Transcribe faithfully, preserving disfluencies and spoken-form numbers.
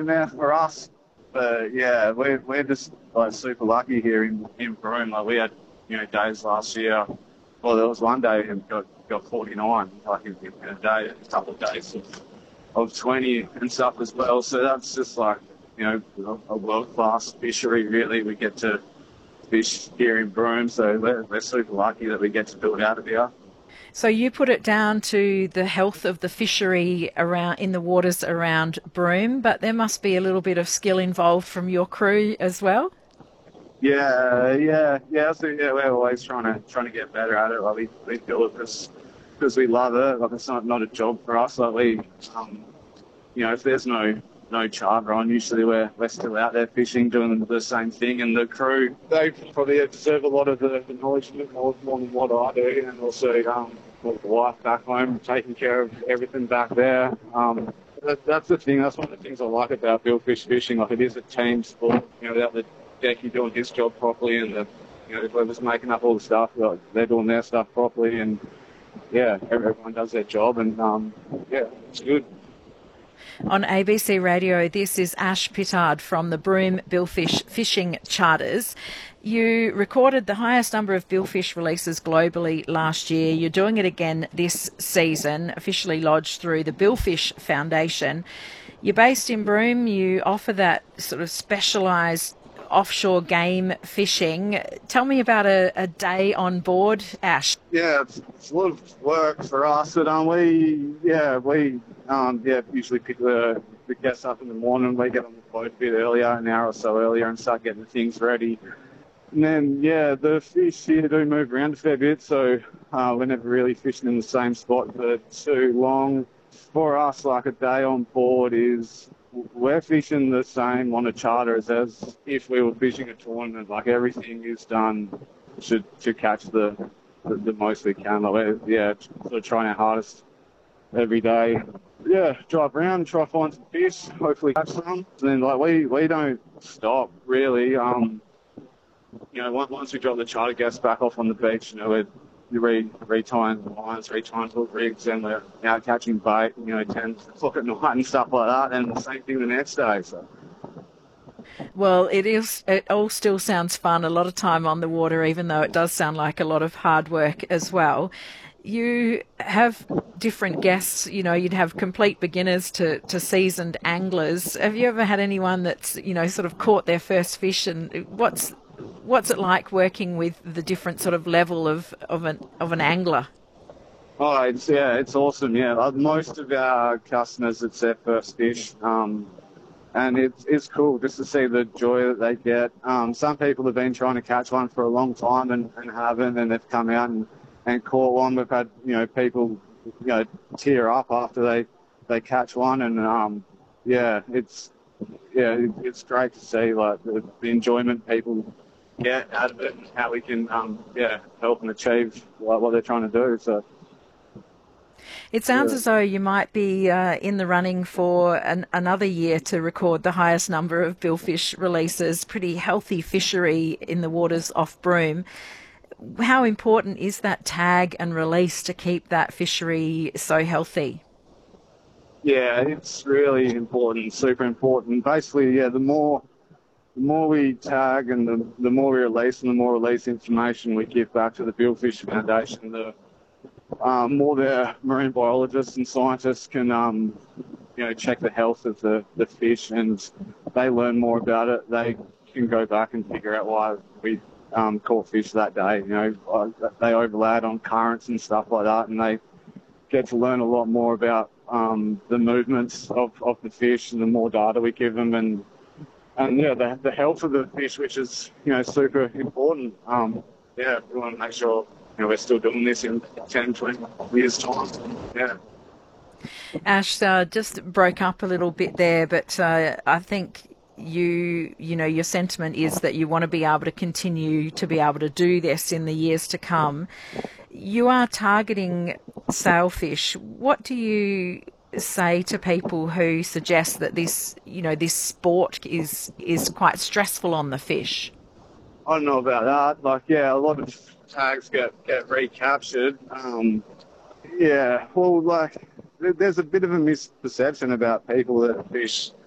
in there for us. But yeah, we're we're just like super lucky here in in Broome. Like we had, you know, days last year. Well, there was one day we got got forty-nine, like in, in a day, a couple of days of, of twenty and stuff as well. So that's just like, you know, a world class fishery. Really, we get to fish here in Broome, so we're, we're super lucky that we get to build out of here. So you put it down to the health of the fishery around in the waters around Broome, but there must be a little bit of skill involved from your crew as well. Yeah, yeah, yeah. So yeah, we're always trying to trying to get better at it. Like we, we do it because because we love it. Like it's not, not a job for us. Like we, um, you know, if there's no no charter on, usually we're we're still out there fishing, doing the same thing. And the crew, they probably deserve a lot of the, the knowledge more, more than what I do, and also um, with the wife back home, taking care of everything back there. Um, that, that's the thing. That's one of the things I like about billfish fishing. Like it is a team sport. You know, without the Decky doing his job properly, and the, you know, whoever's making up all the stuff, like, they're doing their stuff properly, and yeah, everyone does their job, and um, yeah, it's good. On A B C Radio, this is Ash Pittard from the Broome Billfish Fishing Charters. You recorded the highest number of billfish releases globally last year. You're doing it again this season, officially lodged through the Billfish Foundation. You're based in Broome. You offer that sort of specialised offshore game fishing. Tell me about a, a day on board, Ash. Yeah, it's, it's a lot of work for us, but um, we, yeah, we, um, yeah, usually pick the, the guests up in the morning. We get on the boat a bit earlier, an hour or so earlier, and start getting the things ready. And then, yeah, the fish here do move around a fair bit, so uh, we're never really fishing in the same spot for too long. For us, like a day on board is, we're fishing the same on a charter as, as if we were fishing a tournament. Like everything is done to to catch the the, the most we can. Like we're, yeah, sort of trying our hardest every day. Yeah, drive around, try to find some fish, hopefully catch some. And then like we we don't stop really. Um, you know, once, once we drop the charter guests back off on the beach, you know, we're you re retying the lines, retying hook rigs, and we're out catching bait, you know, ten o'clock at night and stuff like that, and the same thing the next day. So, well, it is. It all still sounds fun. A lot of time on the water, even though it does sound like a lot of hard work as well. You have different guests. You know, you'd have complete beginners to, to seasoned anglers. Have you ever had anyone that's, you know, sort of caught their first fish? And what's What's it like working with the different sort of level of, of an of an angler? Oh, it's, yeah, it's awesome. Yeah, like most of our customers, it's their first fish, um, and it's it's cool just to see the joy that they get. Um, some people have been trying to catch one for a long time and, and haven't, and they've come out and, and caught one. We've had, you know, people, you know, tear up after they, they catch one, and um, yeah, it's yeah, it, it's great to see like the, the enjoyment people get out of it, and how we can um, yeah help and achieve what, what they're trying to do. So it sounds yeah. as though you might be uh, in the running for an, another year to record the highest number of billfish releases. Pretty healthy fishery in the waters off Broome. How important is that tag and release to keep that fishery so healthy? Yeah, it's really important, super important. Basically, yeah, the more the more we tag and the, the more we release and the more release information we give back to the Billfish Foundation, the um, more the marine biologists and scientists can, um, you know, check the health of the, the fish, and they learn more about it. They can go back and figure out why we um, caught fish that day. You know, they overlaid on currents and stuff like that, and they get to learn a lot more about um, the movements of, of the fish, and the more data we give them, and and yeah, the, the health of the fish, which is, you know, super important. Um, yeah, we want to make sure, you know, we're still doing this in ten, twenty years' time. Yeah. Ash, uh, just broke up a little bit there, but uh, I think you, you know, your sentiment is that you want to be able to continue to be able to do this in the years to come. You are targeting sailfish. What do you say to people who suggest that this, you know, this sport is is quite stressful on the fish? I don't know about that. Like, yeah, a lot of tags get, get recaptured. Um, yeah, well, like, there's a bit of a misperception about people that fish